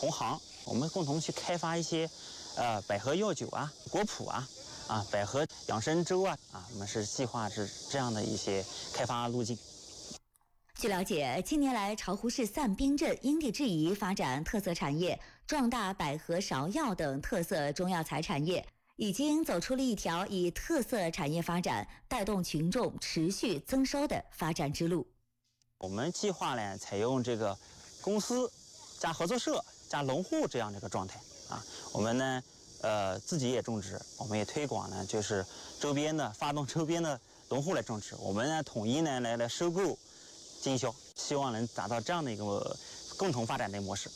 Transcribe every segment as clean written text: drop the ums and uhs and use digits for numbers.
同行，我们共同去开发一些百合药酒啊、果脯啊、百合养生粥啊，我们是计划是这样的一些开发路径。 据了解，近年来巢湖市散滨镇因地制宜发展特色产业，壮大百合、芍药等特色中药材产业，已经走出了一条以特色产业发展带动群众持续增收的发展之路。 我们计划呢，采用这个公司加合作社加农户这样的一个状态啊。我们呢，自己也种植，我们也推广呢，就是发动周边的农户来种植。我们呢，统一呢来收购、经销，希望能达到这样的一个共同发展的模式。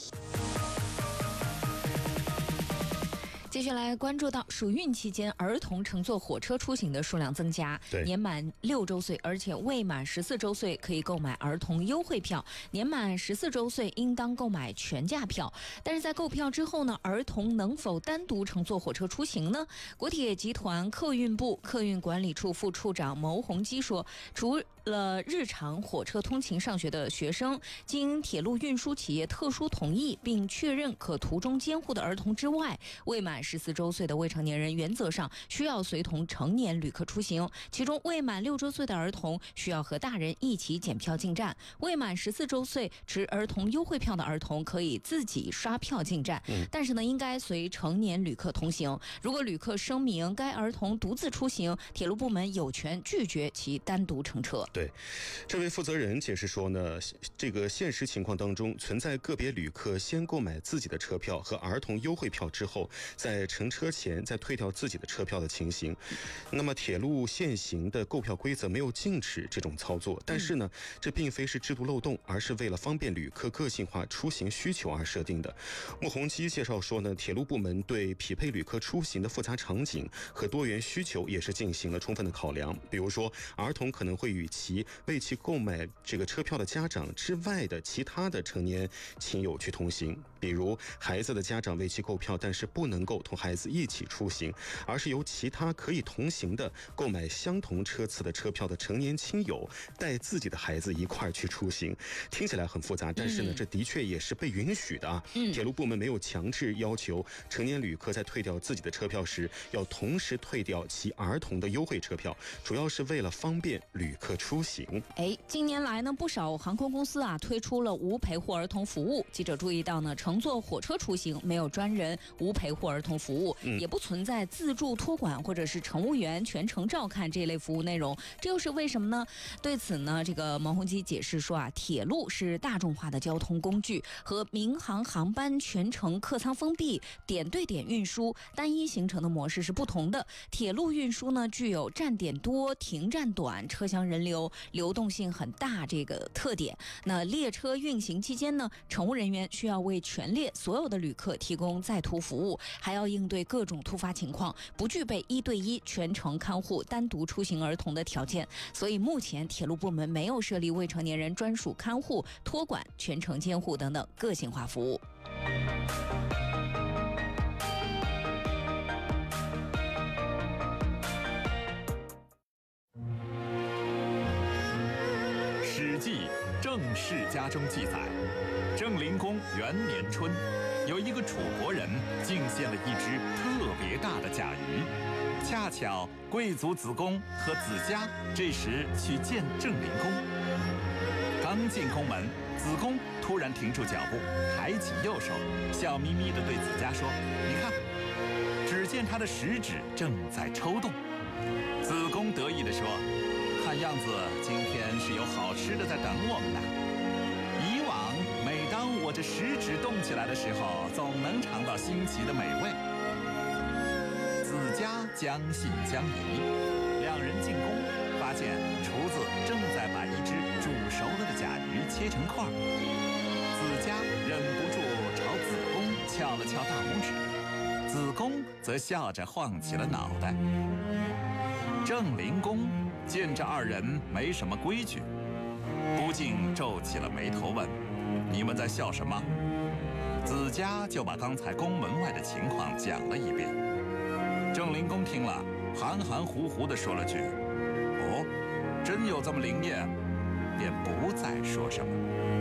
接下来关注到暑运期间儿童乘坐火车出行的数量增加，年满6周岁而且未满14周岁可以购买儿童优惠票，年满14周岁应当购买全价票。但是在购票之后呢，儿童能否单独乘坐火车出行呢？国铁集团客运部客运管理处副处长牟宏基说，除了日常火车通勤上学的学生，经铁路运输企业特殊同意并确认可途中监护的儿童之外，未满14周岁的未成年人原则上需要随同成年旅客出行，其中未满6周岁的儿童需要和大人一起检票进站，未满14周岁持儿童优惠票的儿童可以自己刷票进站，但是呢，应该随成年旅客同行。如果旅客声明该儿童独自出行，铁路部门有权拒绝其单独乘车。 对，这位负责人解释说呢，这个现实情况当中存在个别旅客先购买自己的车票和儿童优惠票之后，在乘车前再退掉自己的车票的情形。那么铁路现行的购票规则没有禁止这种操作，但是呢，这并非是制度漏洞，而是为了方便旅客个性化出行需求而设定的。牟宏基介绍说呢，铁路部门对匹配旅客出行的复杂场景和多元需求也是进行了充分的考量。比如说，儿童可能会与为其购买这个车票的家长之外的其他的成年亲友去同行，比如孩子的家长为其购票，但是不能够同孩子一起出行，而是由其他可以同行的购买相同车次的车票的成年亲友带自己的孩子一块去出行。听起来很复杂，但是呢，这的确也是被允许的啊。铁路部门没有强制要求成年旅客在退掉自己的车票时要同时退掉其儿童的优惠车票，主要是为了方便旅客出行。 近年来呢，不少航空公司推出了无陪护儿童服务。记者注意到呢，乘坐火车出行没有专人无陪护儿童服务，也不存在自助托管或者是乘务员全程照看这类服务内容，这又是为什么呢？对此呢，这个牟宏基解释说铁路是大众化的交通工具，和民航航班全程客舱封闭、点对点运输、单一行程的模式是不同的。铁路运输呢，具有站点多、停站短、车厢人流流动性很大这个特点。那列车运行期间呢，乘务人员需要为全列所有的旅客提供在途服务，还要应对各种突发情况，不具备1对1全程看护单独出行儿童的条件。所以目前铁路部门没有设立未成年人专属看护、托管、全程监护等等个性化服务。 史记郑氏家中记载，郑灵公元年春，有一个楚国人进献了一只特别大的甲鱼，恰巧贵族子贡和子嘉这时去见郑灵公。刚进宫门，子贡突然停住脚步，抬起右手，笑眯眯地对子嘉说：“你看。”只见他的食指正在抽动。子贡得意地说：“看样子今天是有好吃的在等我们呢。以往每当我这食指动起来的时候，总能尝到新奇的美味。”子嘉将信将疑，两人进宫，发现厨子正在把一只煮熟了的甲鱼切成块。子嘉忍不住朝子贡敲了敲大拇指，子贡则笑着晃起了脑袋。郑灵公见这二人没什么规矩，不禁皱起了眉头问：“你们在笑什么？”子嘉就把刚才宫门外的情况讲了一遍。郑灵公听了，含含糊糊地说了句：“哦，真有这么灵验？”便不再说什么。